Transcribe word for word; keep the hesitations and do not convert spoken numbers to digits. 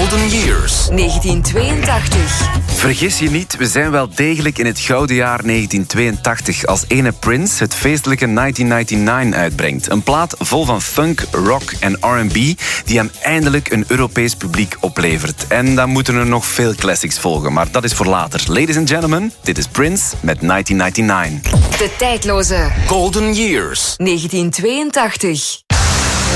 Golden Years. negentien tweeëntachtig. Vergis je niet, we zijn wel degelijk in het gouden jaar negentien tweeëntachtig... als ene Prince het feestelijke negentien negenennegentig uitbrengt. Een plaat vol van funk, rock en R en B... die hem eindelijk een Europees publiek oplevert. En dan moeten er nog veel classics volgen, maar dat is voor later. Ladies and gentlemen, dit is Prince met negentien negenennegentig. De tijdloze Golden Years. negentien tweeëntachtig.